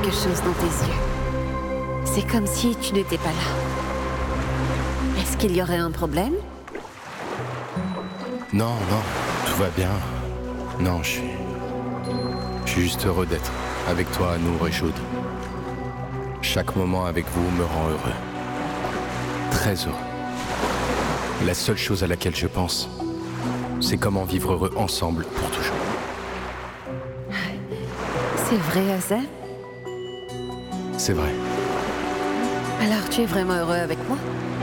quelque chose dans tes yeux. C'est comme si tu n'étais pas là. Est-ce qu'il y aurait un problème? Non, non, tout va bien. Non, je suis juste heureux d'être avec toi à Nour et Chaude. Chaque moment avec vous me rend heureux. Très heureux. La seule chose à laquelle je pense, c'est comment vivre heureux ensemble pour toujours. C'est vrai, Azem? C'est vrai. Alors tu es vraiment heureux avec moi?